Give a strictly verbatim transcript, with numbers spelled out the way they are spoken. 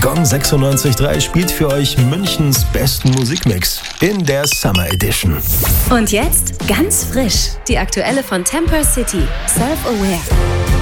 Gong sechsundneunzig Komma drei spielt für euch Münchens besten Musikmix in der Summer Edition. Und jetzt ganz frisch, die aktuelle von Temper City, Self-Aware.